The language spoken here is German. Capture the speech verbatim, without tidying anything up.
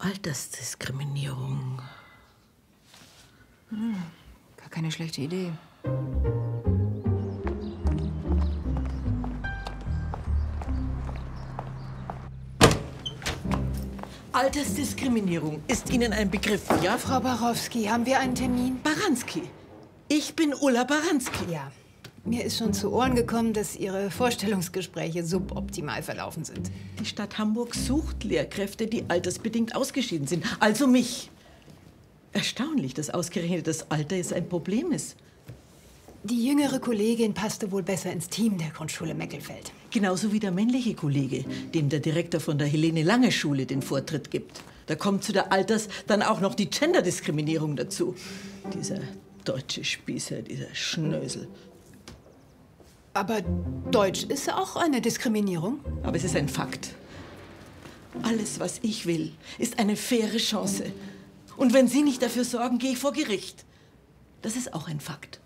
Altersdiskriminierung. Hm, gar keine schlechte Idee. Altersdiskriminierung ist Ihnen ein Begriff, ja? Frau Barowski, haben wir einen Termin? Baranski. Ich bin Ulla Baranski. Ja. Mir ist schon zu Ohren gekommen, dass Ihre Vorstellungsgespräche suboptimal verlaufen sind. Die Stadt Hamburg sucht Lehrkräfte, die altersbedingt ausgeschieden sind. Also mich. Erstaunlich, dass ausgerechnet das Alter jetzt ein Problem ist. Die jüngere Kollegin passte wohl besser ins Team der Grundschule Meckelfeld. Genauso wie der männliche Kollege, dem der Direktor von der Helene-Lange-Schule den Vortritt gibt. Da kommt zu der Alters dann auch noch die Genderdiskriminierung dazu. Dieser deutsche Spießer, dieser Schnösel. Aber Deutsch ist auch eine Diskriminierung. Aber es ist ein Fakt. Alles, was ich will, ist eine faire Chance. Und wenn Sie nicht dafür sorgen, gehe ich vor Gericht. Das ist auch ein Fakt.